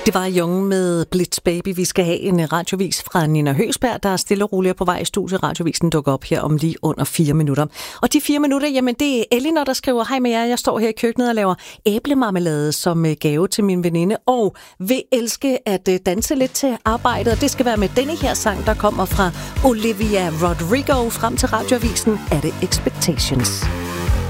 Det var Young med Blitz Baby. Vi skal have en radiovis fra Nina Høgsberg, der er stille og roligt på vej i studiet. Radiovisen dukker op her om lige under 4 minutter. Og de 4 minutter, jamen det er Elinor, der skriver: hej med jer, jeg står her i køkkenet og laver æblemarmelade som gave til min veninde, og vil elske at danse lidt til arbejdet. Og det skal være med denne her sang, der kommer fra Olivia Rodrigo. Frem til radioavisen er det Expectations.